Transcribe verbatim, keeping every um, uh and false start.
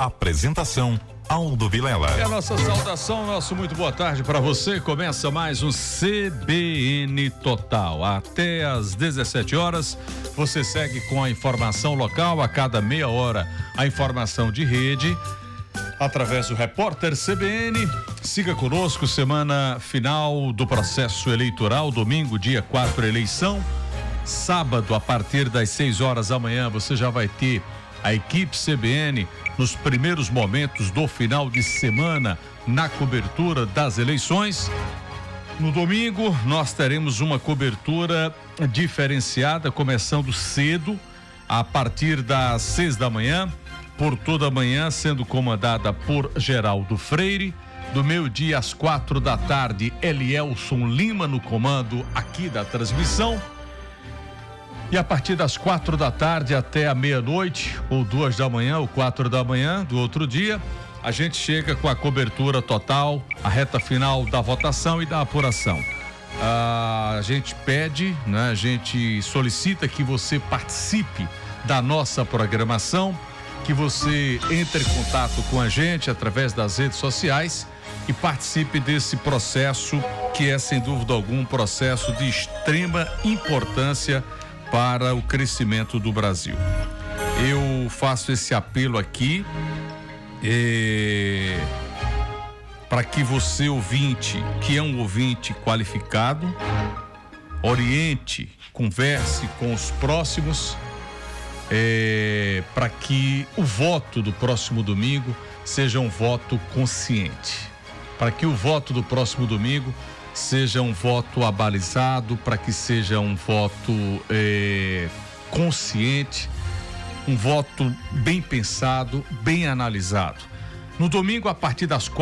Apresentação Aldo Vilela. É a nossa saudação, nosso muito boa tarde para você. Começa mais um C B N Total. Até às dezessete horas, você segue com a informação local. A cada meia hora, a informação de rede, através do repórter C B N. Siga conosco, semana final do processo eleitoral. Domingo, dia quatro, eleição. Sábado, a partir das seis horas da manhã, você já vai ter a equipe C B N nos primeiros momentos do final de semana na cobertura das eleições. No domingo, nós teremos uma cobertura diferenciada, começando cedo, a partir das seis da manhã, por toda a manhã, sendo comandada por Geraldo Freire. Do meio-dia às quatro da tarde, Elielson Lima no comando aqui da transmissão. E a partir das quatro da tarde até a meia-noite, ou duas da manhã, ou quatro da manhã do outro dia, a gente chega com a cobertura total, a reta final da votação e da apuração. Ah, a gente pede, né, a gente solicita que você participe da nossa programação, que você entre em contato com a gente através das redes sociais e participe desse processo que é, sem dúvida alguma, um processo de extrema importância para o crescimento do Brasil. Eu faço esse apelo aqui eh, para que você, ouvinte, que é um ouvinte qualificado, oriente, converse com os próximos, eh, para que o voto do próximo domingo seja um voto consciente, para que o voto do próximo domingo seja um voto abalizado, para que seja um voto eh, consciente, um voto bem pensado, bem analisado. No domingo, a partir das